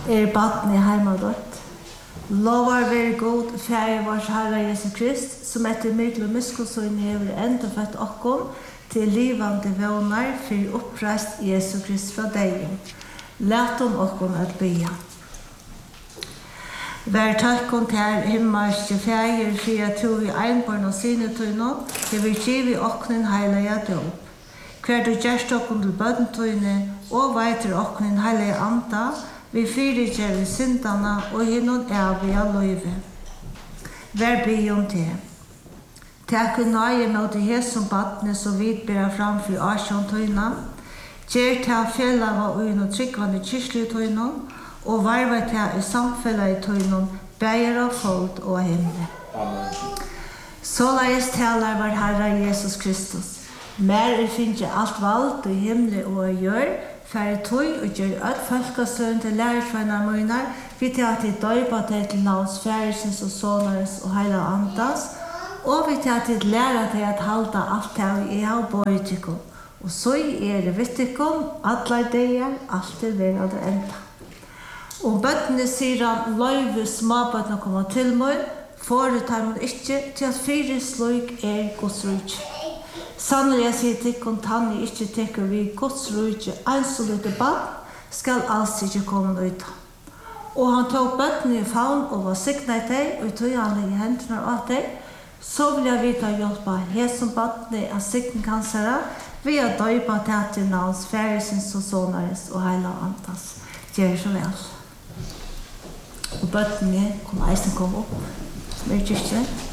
Baden i heimadøtt. Lovar være god, fære vårs Herre Jesus Krist, som etter mikkel og miskunnssøgn hever enda født okkom til livande vånar for oppreist Jesus Krist fra deg. Læt om okkom at bya. Vær takkon til himmelske fæger, for jeg tror i einbarn og sinetøyne, det vil giv i oknen heilige dåp. Hver du gjerst okkom til bødentøyne, og veiter oknen heilige anda, vi fyrirgjør syndana og hinnon evige løyve. Vær by om det. Takk nøye mot det som badne som vidbærer framfor asjontøyna, gjer til fjellet og inn og tryggvande kyrkletøyna, og varva til i samfellet i tøyna, bæger av folk og himmel. Såleis talar var Herre Jesus Kristus. Mer finnes alt valgt i himmel og i jord, færre tøy og gjør at folkestøren til lærersvenner møgnar, vi til at de døypa til til navns færesens og sånares og heila andas, og vi til at de lærer til at halda alt det vi har båret til. Og så det vittikom, atler det alltid ved at det enda. Og bøttene sier han, løyve småbøttene kommer til meg, foretar man ikke til at fire sløyk Guds rydtje. Sannelig jeg sier til kontanne ikke tekker vi Guds rydtje, en så lite barn skal alls ikke komme ut. Og han tok bøttene i favn og var siknet deg, og tog han i hendene av deg, så vil jeg vite hjelpe her som bøttene av sikten kansere, ved å døype til navns færesens og sånares og heila antas. Gjør så vel. Og bøttene kom eisen kom opp, som kyrkje.